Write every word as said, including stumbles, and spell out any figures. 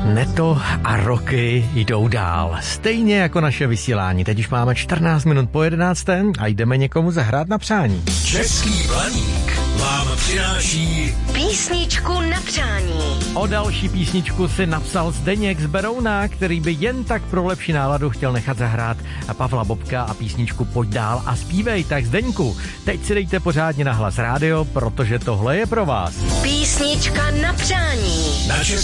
Neto a roky jdou dál. Stejně jako naše vysílání. Teď už máme čtrnáct minut po jedenácté a jdeme někomu zahrát na přání. Český Blaník vám přináší písničku na přání. O další písničku si napsal Zdeněk z Berouna, který by jen tak pro lepší náladu chtěl nechat zahrát Pavla Bobka a písničku Pojď dál a zpívej. Tak Zdeňku, teď si dejte pořádně na hlas rádio, protože tohle je pro vás. Písnička na přání. na